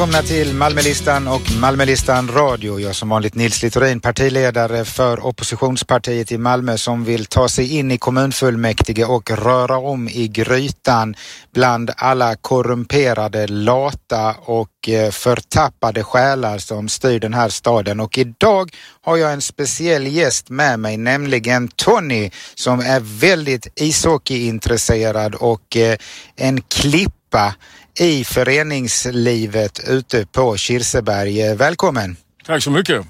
Välkomna till Malmölistan och Malmölistan Radio. Jag som vanligt Nils Littorin, partiledare för oppositionspartiet i Malmö som vill ta sig in i kommunfullmäktige och röra om i grytan bland alla korrumperade, lata och förtappade själar som styr den här staden. Och idag har jag en speciell gäst med mig, nämligen Tony, som är väldigt ishockeyintresserad och en klippa i föreningslivet ute på Kirseberg. Välkommen! Tack så mycket!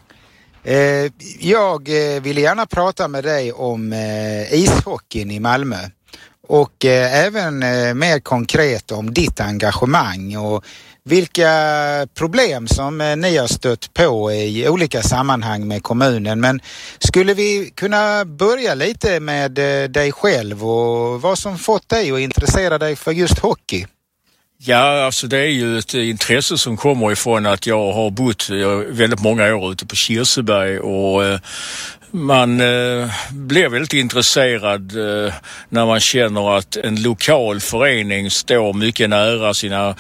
Jag vill gärna prata med dig om ishockeyn i Malmö och även mer konkret om ditt engagemang och vilka problem som ni har stött på i olika sammanhang med kommunen. Men skulle vi kunna börja lite med dig själv och vad som fått dig att intressera dig för just hockey? Ja, alltså det är ju ett intresse som kommer ifrån att jag har bott väldigt många år ute på Kirseberg och man blir väldigt intresserad när man känner att en lokal förening står mycket nära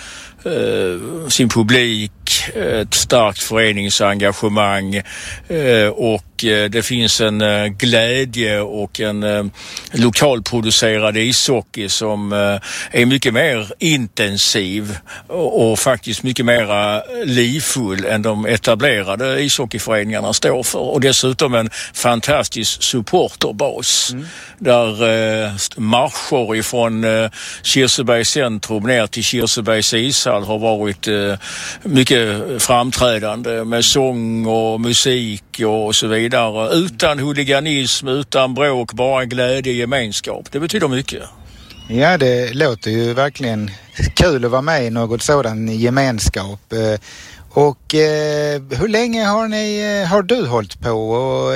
sin publik, ett starkt föreningsengagemang och det finns en glädje och en lokalproducerad ishockey som är mycket mer intensiv och faktiskt mycket mer livfull än de etablerade ishockeyföreningarna står för. Och dessutom en fantastisk supporterbas där marscher ifrån Kirsebergs centrum ner till Kirsebergs ishall har varit mycket framträdande med sång och musik och så vidare. Utan huliganism, utan bråk, bara glädje och gemenskap. Det betyder mycket. Ja, det låter ju verkligen kul att vara med i något sådan gemenskap. Och hur länge har du hållit på? Och,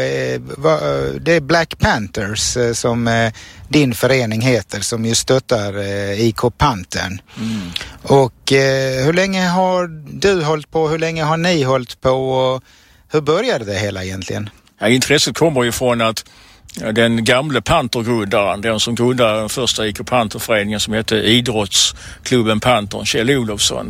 det är Black Panthers som din förening heter, som ju stöttar IK Pantern. Och hur länge har du hållit på? Hur länge har ni hållit på? Och hur började det hela egentligen? Ja, intresset kommer ju från att den gamle Pantergrundaren, den som grundade den första IK Panterföreningen som hette Idrottsklubben Pantern, Kjell Olofsson.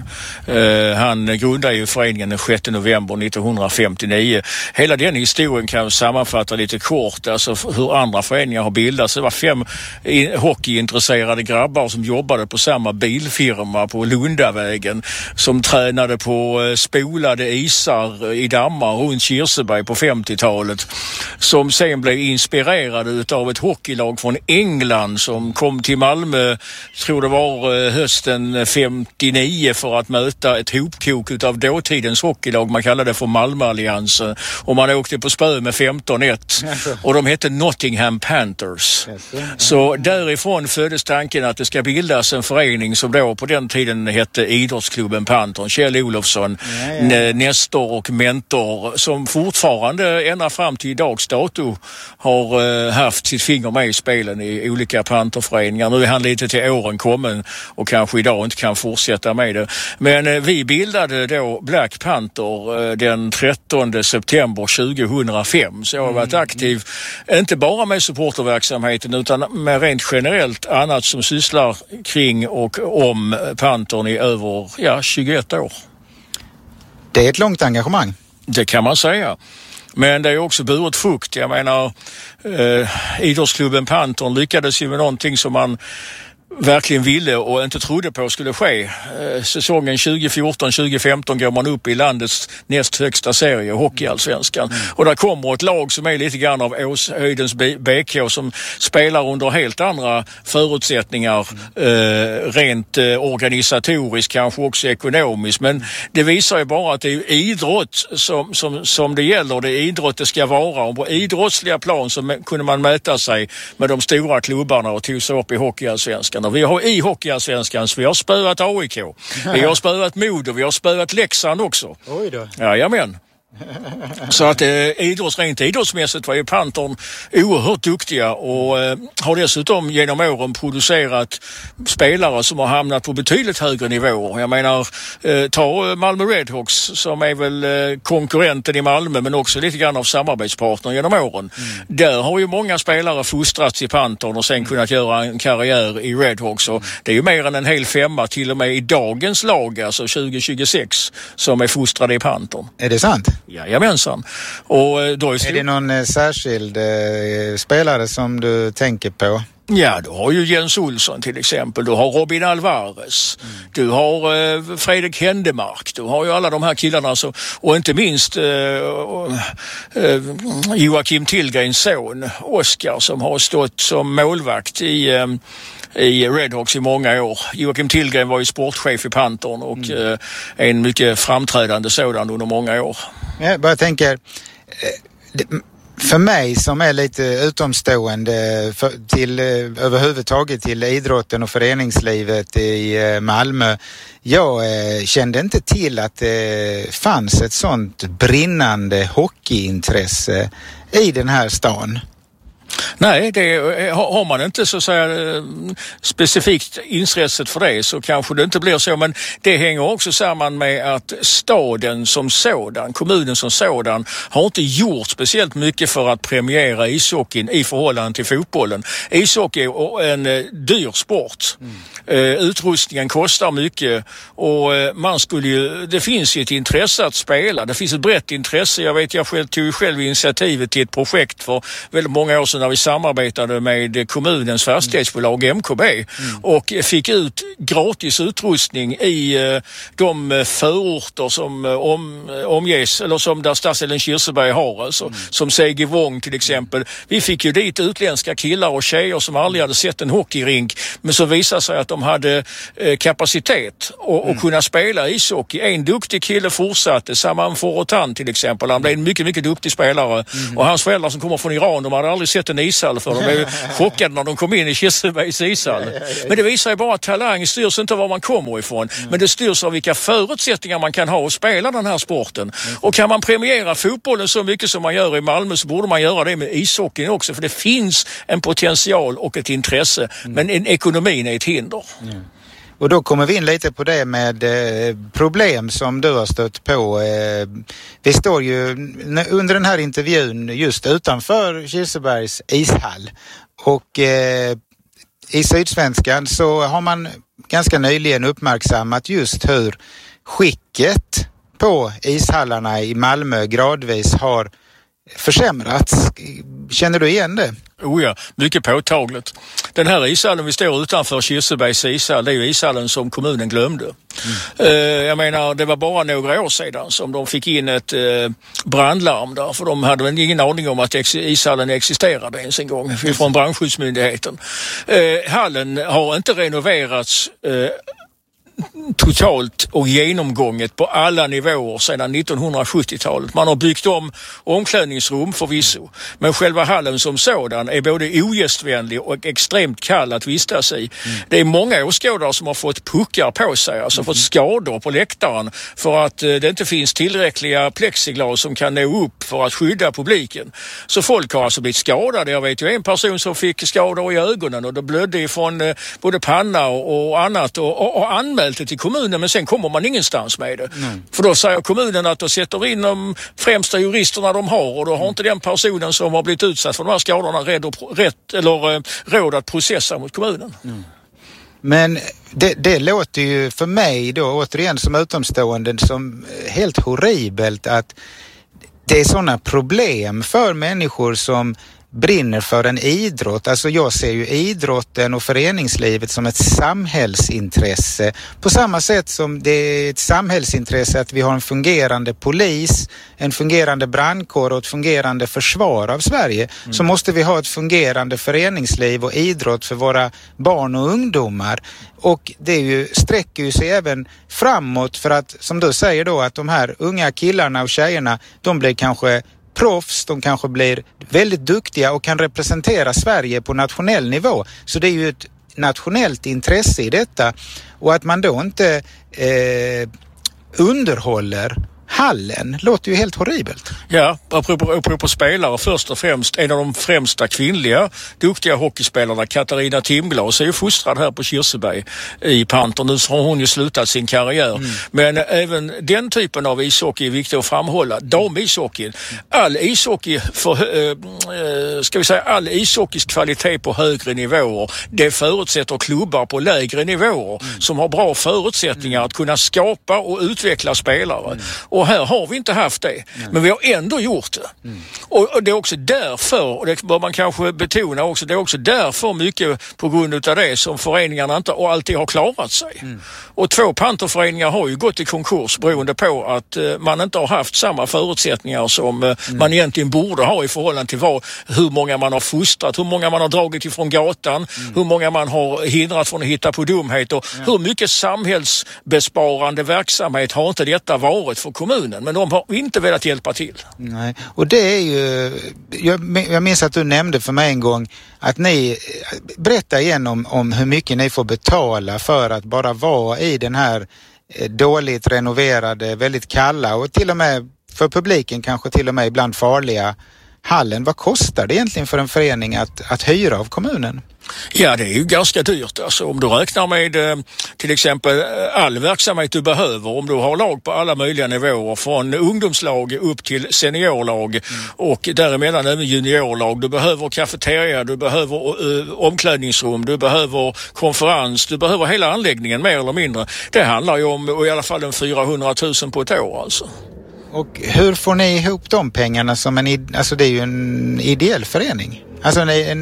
Han grundade ju föreningen den 6 november 1959. Hela den historien kan jag sammanfatta lite kort, alltså hur andra föreningar har bildats. Det var 5 hockeyintresserade grabbar som jobbade på samma bilfirma på Lundavägen som tränade på spolade isar i dammar runt Kirseberg på 50-talet, som sen blev inspirerade utav ett hockeylag från England som kom till Malmö, tror det var hösten 59, för att möta ett hopkok utav dåtidens hockeylag. Man kallade det för Malmöalliansen och man åkte på spö med 15-1 och de hette Nottingham Panthers. Så därifrån föddes tanken att det ska bildas en förening som då på den tiden hette Idrottsklubben Pantern. Kjell Olofsson, nestor och mentor, som fortfarande ända fram till idags dato har haft sitt finger med i spelen i olika panterföreningar. Nu är han lite till åren kommen och kanske idag inte kan fortsätta med det. Men vi bildade då Black Panther den 13 september 2005. Så jag har varit aktiv inte bara med supporterverksamheten utan med rent generellt annat som sysslar kring och om Pantern i över 21 år. Det är ett långt engagemang. Det kan man säga. Men det är också burit frukt. Jag menar, Idrottsklubben Pantern lyckades ju med någonting som man verkligen ville och inte trodde på skulle ske. Säsongen 2014-2015 går man upp i landets näst högsta serie, Hockeyallsvenskan. Och där kommer ett lag som är lite grann av Åshöjdens BK som spelar under helt andra förutsättningar, rent organisatoriskt, kanske också ekonomiskt. Men det visar ju bara att det är idrott som det gäller. Det är idrott det ska vara. Och på idrottsliga plan så kunde man mäta sig med de stora klubbarna och tog sig upp i Hockeyallsvenskan. Vi har i Hockeyallsvenskan, vi har spöat AIK, vi har spöat Modo, vi har spöat Leksand också. Oj då. Jajamän. Så att rent idrottsmässigt var ju Pantern oerhört duktiga och har dessutom genom åren producerat spelare som har hamnat på betydligt högre nivåer. Jag menar, ta Malmö Redhawks som är väl konkurrenten i Malmö men också lite grann av samarbetspartner genom åren. Där har ju många spelare fostrats i Pantern och sen kunnat göra en karriär i Redhawks. Och det är ju mer än en hel femma till och med i dagens lag, alltså 2026, som är fostrade i Pantern. Är det sant? Jajamensan. Och då är det någon särskild spelare som du tänker på? Ja, du har ju Jens Olsson till exempel, du har Robin Alvarez, du har Fredrik Händemark, du har ju alla de här killarna och inte minst Joakim Tillgrens son Oskar som har stått som målvakt i Redhawks i många år. Joakim Tillgren var ju sportchef i Pantern och en mycket framträdande sådan under många år. Jag bara tänker, för mig som är lite utomstående överhuvudtaget till idrotten och föreningslivet i Malmö, jag kände inte till att det fanns ett sånt brinnande hockeyintresse i den här stan. Nej, det har man inte så att säga specifikt intresset för det så kanske det inte blir så, men det hänger också samman med att staden som sådan, kommunen som sådan har inte gjort speciellt mycket för att premiera ishockeyn i förhållande till fotbollen. Ishockey är en dyr sport. Utrustningen kostar mycket och det finns ju ett intresse att spela. Det finns ett brett intresse. Jag tog själv initiativet till ett projekt för väldigt många år sedan när vi samarbetade med kommunens fastighetsbolag MKB och fick ut gratis utrustning i de förorter som omges, eller som där stadsdelen Kirseberg har, alltså, som Segevång till exempel. Vi fick ju dit utländska killar och tjejer som aldrig hade sett en hockeyrink, men så visade sig att de hade kapacitet och kunna spela ishockey. En duktig kille fortsatte, Saman Forotan till exempel. Han blev en mycket, mycket duktig spelare och hans föräldrar som kommer från Iran, de hade aldrig sett en ishall för de blev chockade när de kom in i Kirsebergs ishall. Men det visar ju bara att talang styrs inte av var man kommer ifrån, men det styrs av vilka förutsättningar man kan ha att spela den här sporten. Och kan man premiera fotbollen så mycket som man gör i Malmö så borde man göra det med ishockeyn också, för det finns en potential och ett intresse, men ekonomin är ett hinder. Och då kommer vi in lite på det med problem som du har stött på. Vi står ju under den här intervjun just utanför Kirsebergs ishall. Och i Sydsvenskan så har man ganska nyligen uppmärksammat just hur skicket på ishallarna i Malmö gradvis har försämrats. Känner du igen det? Oh ja, mycket påtagligt. Den här ishallen vi står utanför Kirsebergs ishall, det är ju ishallen som kommunen glömde. Jag menar, det var bara några år sedan som de fick in ett brandlarm där, för de hade väl ingen aning om att ishallen existerade ens en gång från brandskyddsmyndigheten. Hallen har inte renoverats totalt och genomgånget på alla nivåer sedan 1970-talet. Man har byggt om omklädningsrum förvisso, men själva hallen som sådan är både ogästvänlig och extremt kall att vistas i. Det är många åskådare som har fått puckar på sig, alltså fått skador på läktaren för att det inte finns tillräckliga plexiglas som kan nå upp för att skydda publiken. Så folk har alltså blivit skadade. Jag vet ju en person som fick skador i ögonen och det blödde ifrån både panna och annat och anmälde till kommunen, men sen kommer man ingenstans med det. För då säger kommunen att de sätter in de främsta juristerna de har, och då har inte den personen som har blivit utsatt för de här skadorna råd att processa mot kommunen. Men det låter ju för mig då återigen som utomstående som helt horribelt att det är sådana problem för människor som brinner för en idrott. Alltså jag ser ju idrotten och föreningslivet som ett samhällsintresse. På samma sätt som det är ett samhällsintresse att vi har en fungerande polis, en fungerande brandkår och ett fungerande försvar av Sverige, så måste vi ha ett fungerande föreningsliv och idrott för våra barn och ungdomar. Och det sträcker ju sig även framåt, för att, som du säger då, att de här unga killarna och tjejerna, de blir kanske proffs, de kanske blir väldigt duktiga och kan representera Sverige på nationell nivå. Så det är ju ett nationellt intresse i detta, och att man då inte underhåller hallen låter ju helt horribelt. Ja, apropå spelare först och främst. En av de främsta kvinnliga duktiga hockeyspelarna, Katarina Timglas, är ju fostrad här på Kirseberg i Panther. Nu har hon ju slutat sin karriär. Men även den typen av ishockey är viktig att framhålla. Damishockeyn. All ishockey all ishockeys kvalitet på högre nivåer, det förutsätter klubbar på lägre nivåer som har bra förutsättningar att kunna skapa och utveckla spelare. Och här har vi inte haft det. Men vi har ändå gjort det. Och det är också därför, och det bör man kanske betona också, det är också därför mycket på grund av det som föreningarna inte alltid har klarat sig. Och 2 Pantherföreningar har ju gått i konkurs beroende på att man inte har haft samma förutsättningar som man egentligen borde ha i förhållande till hur många man har fostrat, hur många man har dragit ifrån gatan, hur många man har hindrat från att hitta på dumheter. Hur mycket samhällsbesparande verksamhet har inte detta varit för kommunen? Men de har inte velat hjälpa till. Nej, och det är ju... Jag minns att du nämnde för mig en gång att ni berättar igen om hur mycket ni får betala för att bara vara i den här dåligt renoverade, väldigt kalla och till och med för publiken kanske till och med ibland farliga hallen. Vad kostar det egentligen för en förening att hyra av kommunen? Ja, det är ju ganska dyrt. Alltså, om du räknar med till exempel all verksamhet du behöver, om du har lag på alla möjliga nivåer, från ungdomslag upp till seniorlag och däremellan även juniorlag. Du behöver kafeteria, du behöver omklädningsrum, du behöver konferens, du behöver hela anläggningen mer eller mindre. Det handlar ju om i alla fall 400 000 på ett år alltså. Och hur får ni ihop de pengarna alltså det är ju en ideell förening? Alltså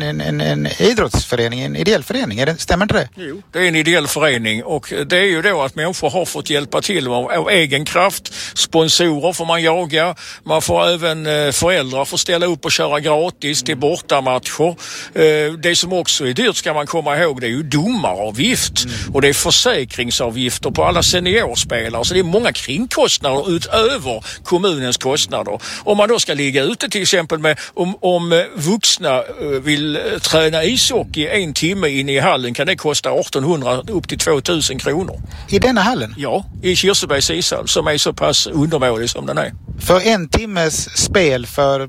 en idrottsförening, en ideell förening, stämmer inte det? Jo, det är en ideell förening och det är ju då att människor har fått hjälpa till av egen kraft. Sponsorer får man jaga, man får även föräldrar får ställa upp och köra gratis till bortamatcher. Det som också är dyrt ska man komma ihåg, det är ju domaravgift och det är försäkringsavgifter på alla seniorspelare. Så det är många kringkostnader utöver kommunens kostnader. Om man då ska ligga ute till exempel med om vuxna vill träna ishockey 1 timme in i hallen kan det kosta 1800 upp till 2000 kronor. I denna hallen? Ja, i Kirsebergs ishall som är så pass undermålig som den är. För 1 timmes spel för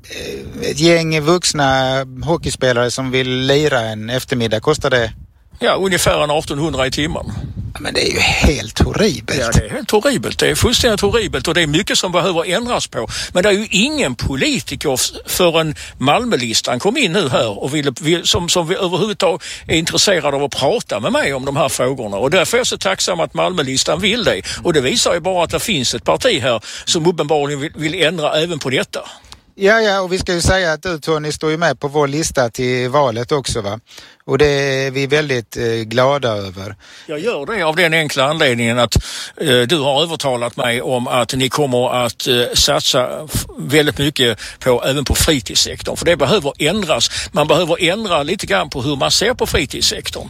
ett gäng vuxna hockeyspelare som vill lira en eftermiddag kostar det? Ja, ungefär 1800 i timmen. Men det är ju helt horribelt. Ja, det är helt horribelt. Det är fullständigt horribelt och det är mycket som behöver ändras på. Men det är ju ingen politiker förrän Malmölistan kom in nu här och som vi överhuvudtaget är intresserade av att prata med mig om de här frågorna. Och därför är jag så tacksam att Malmölistan vill det. Och det visar ju bara att det finns ett parti här som uppenbarligen vill ändra även på detta. Ja, och vi ska ju säga att du, Tony, står ju med på vår lista till valet också, va? Och det är vi väldigt glada över. Jag gör det av den enkla anledningen att du har övertalat mig om att ni kommer att satsa väldigt mycket även på fritidssektorn. För det behöver ändras. Man behöver ändra lite grann på hur man ser på fritidssektorn.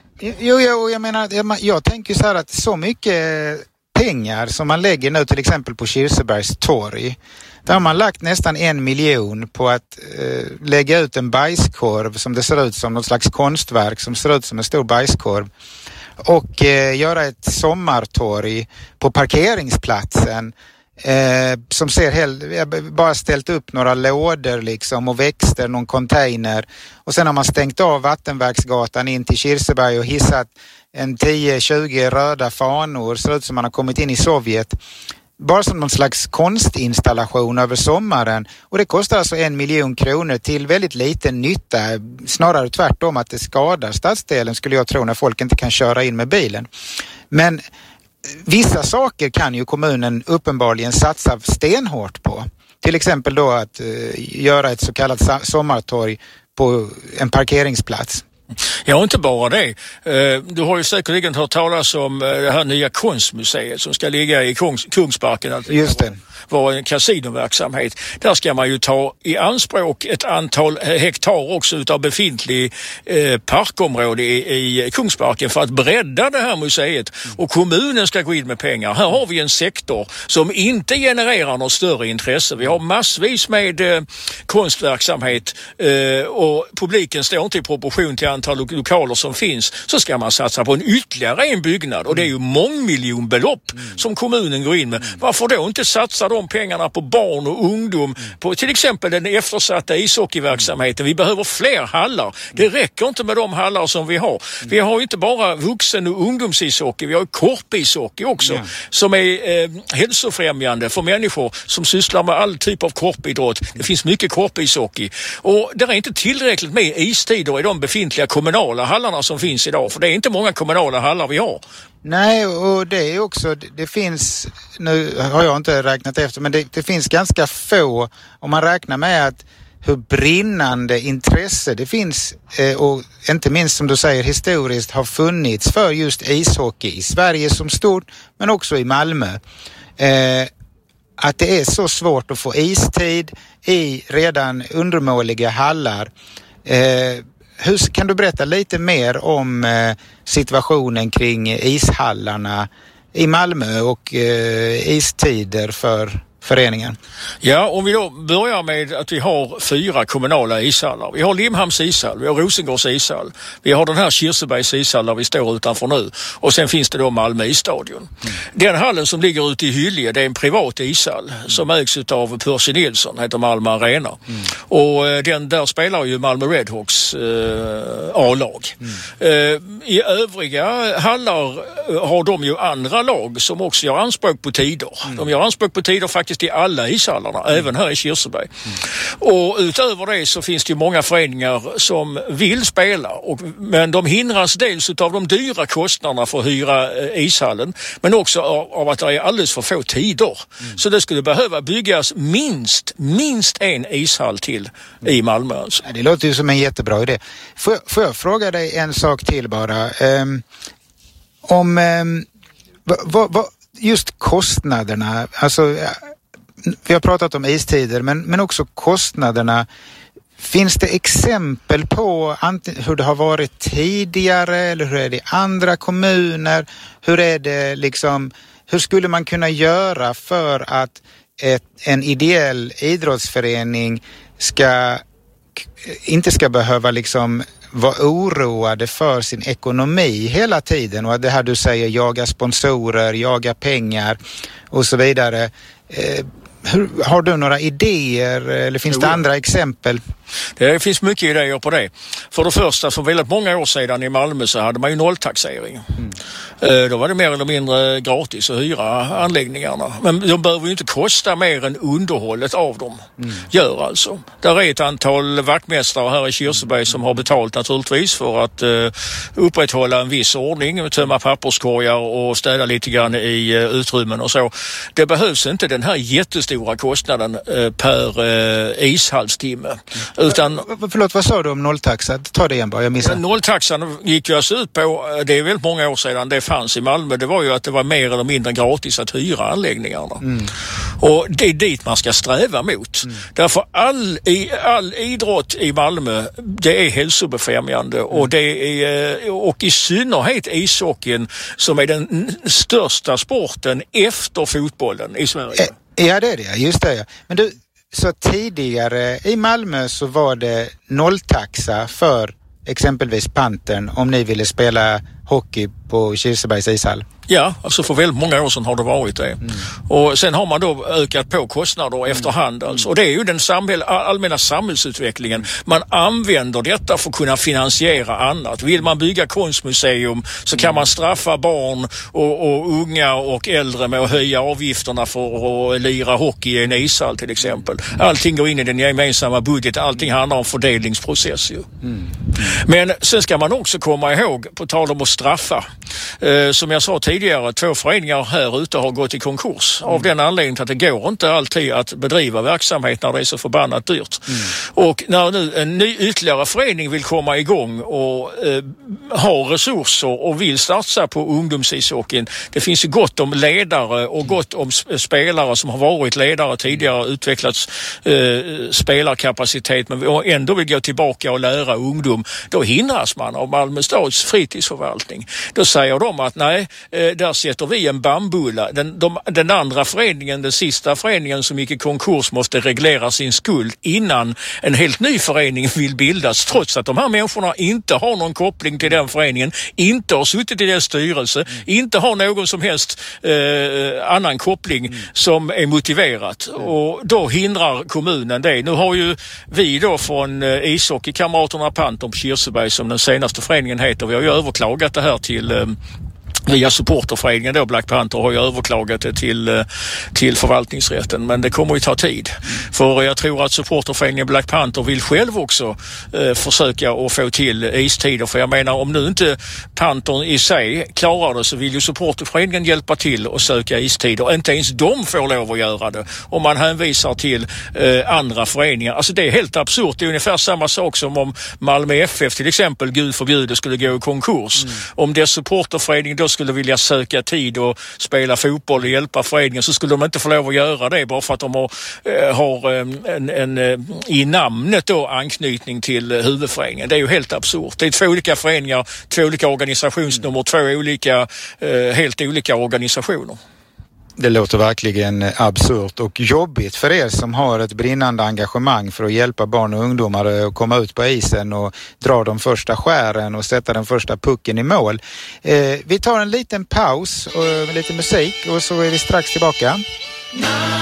Jo, jag menar, jag tänker så här att så mycket pengar som man lägger nu till exempel på Kirsebergs torg. Där har man lagt nästan 1 miljon på att lägga ut en bajskorv som det ser ut som något slags konstverk som ser ut som en stor bajskorv. Och göra ett sommartorg på parkeringsplatsen som ser bara ställt upp några lådor liksom och växter, någon container. Och sen har man stängt av Vattenverksgatan in till Kirseberg och hissat en 10-20 röda fanor. Ser ut som man har kommit in i Sovjet. Bara som någon slags konstinstallation över sommaren. Och det kostar alltså 1 miljon kronor till väldigt liten nytta. Snarare tvärtom att det skadar stadsdelen skulle jag tro när folk inte kan köra in med bilen. Men vissa saker kan ju kommunen uppenbarligen satsa stenhårt på. Till exempel då att göra ett så kallat sommartorg på en parkeringsplats. Ja, inte bara det. Du har ju säkerligen hört talas om det här nya konstmuseet som ska ligga i Kungsparken. Just det. var en kasinoverksamhet. Där ska man ju ta i anspråk ett antal hektar också utav befintlig parkområde i Kungsparken för att bredda det här museet, och kommunen ska gå in med pengar. Här har vi en sektor som inte genererar något större intresse. Vi har massvis med konstverksamhet och publiken står inte i proportion till antal lokaler som finns. Så ska man satsa på ytterligare en byggnad, och det är ju mångmiljonbelopp som kommunen går in med. Varför då inte satsa de pengarna på barn och ungdom, på till exempel den eftersatta ishockeyverksamheten? Vi behöver fler hallar. Det räcker inte med de hallar som vi har. Vi har ju inte bara vuxen- och ungdomsishockey, vi har korpishockey också, som är hälsofrämjande för människor som sysslar med all typ av korpidrott. Det finns mycket korpishockey, och det är inte tillräckligt med istider i de befintliga kommunala hallarna som finns idag, för det är inte många kommunala hallar vi har. Nej, och det är också, det finns, nu har jag inte räknat efter, men det finns ganska få, om man räknar med att hur brinnande intresse det finns, och inte minst som du säger historiskt har funnits för just ishockey i Sverige som stort, men också i Malmö. Att det är så svårt att få istid i redan undermåliga hallar. Kan du berätta lite mer om situationen kring ishallarna i Malmö och istider för föreningen? Ja, om vi då börjar med att vi har 4 kommunala ishallar. Vi har Limhamns ishall, vi har Rosengårds ishall, vi har den här Kirsebergs ishall där vi står utanför nu, och sen finns det då Malmö isstadion. Den hallen som ligger ute i Hyllie, det är en privat ishall som ägs av Percy Nilsson, heter Malmö Arena. Och där spelar ju Malmö Redhawks A-lag. I övriga hallar har de ju andra lag som också gör anspråk på tider. De gör anspråk på tider faktiskt i alla ishallarna, även här i Kirseberg. Och utöver det så finns det ju många föreningar som vill spela, men de hindras dels av de dyra kostnaderna för att hyra ishallen, men också av att det är alldeles för få tider. Så det skulle behöva byggas minst en ishall till i Malmö. Alltså. Det låter ju som en jättebra idé. Får jag fråga dig en sak till bara? Just kostnaderna, alltså vi har pratat om istider, men också kostnaderna. Finns det exempel på hur det har varit tidigare, eller hur är det i andra kommuner? Hur är det liksom, hur skulle man kunna göra för att en ideell idrottsförening inte ska behöva liksom vara oroade för sin ekonomi hela tiden, och det här du säger, jaga sponsorer, jaga pengar och så vidare. Har du några idéer, eller finns det andra exempel? Det finns mycket idéer på det. För det första, för väldigt många år sedan i Malmö så hade man ju nolltaxering. Då var det mer eller mindre gratis att hyra anläggningarna. Men de behöver ju inte kosta mer än underhållet av dem. Gör alltså. Där är ett antal vaktmästare här i Kirseberg som har betalt naturligtvis för att upprätthålla en viss ordning, tömma papperskorgar och städa lite grann i utrymmen och så. Det behövs inte den här jättestora kostnaden per ishallstimme. Utan, förlåt, vad sa du om nolltaxa? Ta det igen bara, jag missade. Nolltaxan gick ju alltså ut på, det är väldigt många år sedan det fanns i Malmö, det var ju att det var mer eller mindre gratis att hyra anläggningarna. Och det är dit man ska sträva mot. Därför all idrott i Malmö, det är hälsobefrämjande, och det är, och i synnerhet ishockeyn som är den största sporten efter fotbollen i Sverige. Ja, det är det, just det. Men du, så tidigare i Malmö så var det nolltaxa för exempelvis Pantern om ni ville spela hockey på Kirsebergs ishall? Ja, alltså för väldigt många år sedan har det varit det. Och sen har man då ökat på kostnader efterhand. Alltså. Och det är ju den allmänna samhällsutvecklingen. Man använder detta för att kunna finansiera annat. Vill man bygga konstmuseum så kan man straffa barn och unga och äldre med att höja avgifterna för att lira hockey i en ishall till exempel. Allting går in i den gemensamma budgeten. Allting handlar om fördelningsprocess ju. Men sen ska man också komma ihåg, på tal om att straffa. Som jag sa tidigare, 2 föreningar här ute har gått i konkurs av den anledningen att det går inte alltid att bedriva verksamhet när det är så förbannat dyrt. Och när nu en ny ytterligare förening vill komma igång och ha resurser och vill satsa på ungdomshishockeyn, det finns ju gott om ledare och gott om spelare som har varit ledare tidigare, utvecklats spelarkapacitet, men ändå vill gå tillbaka och lära ungdom, då hindras man av Malmö stads fritidsförvaltning. Då säger de att nej, där sätter vi en bambulla. Den andra föreningen, den sista föreningen som gick i konkurs, måste reglera sin skuld innan en helt ny förening vill bildas, trots att de här människorna inte har någon koppling till den föreningen, inte har suttit i dess styrelse, inte har någon som helst annan koppling som är motiverat. Och då hindrar kommunen det. Nu har ju vi då från ishockeykamraterna Panton på Kirseberg, som den senaste föreningen heter, vi har ju överklagat det här till via supporterföreningen då, Black Panther har ju överklagat det till förvaltningsrätten, men det kommer ju ta tid. För jag tror att supporterföreningen Black Panther vill själv också försöka att få till istider, för jag menar, om nu inte Pantern i sig klarar det, så vill ju supporterföreningen hjälpa till och söka istider. Inte ens de får lov att göra det om man hänvisar till andra föreningar. Alltså det är helt absurt. Det är ungefär samma sak som om Malmö FF till exempel, gud förbjude, skulle gå i konkurs. Om dess supporterförening då skulle vilja söka tid och spela fotboll och hjälpa föreningen, så skulle de inte få lov att göra det bara för att de har en i namnet då anknytning till huvudföreningen. Det är ju helt absurt. Det är 2 olika föreningar, 2 olika organisationsnummer, 2 olika, helt olika organisationer. Det låter verkligen absurt och jobbigt för er som har ett brinnande engagemang för att hjälpa barn och ungdomar att komma ut på isen och dra de första skären och sätta den första pucken i mål. Vi tar en liten paus och lite musik och så är vi strax tillbaka.